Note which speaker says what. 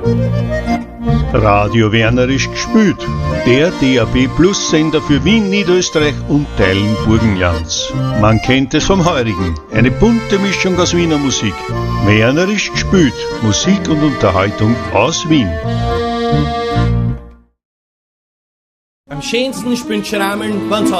Speaker 1: Radio Wernerisch gespielt. Der DAB Plus Sender für Wien, Niederösterreich und Teilen Burgenlands. Man kennt es vom Heurigen. Eine bunte Mischung aus Wiener Musik. Wernerisch gespielt. Musik und Unterhaltung aus Wien.
Speaker 2: Am schönsten spielt Schrammeln, wenn's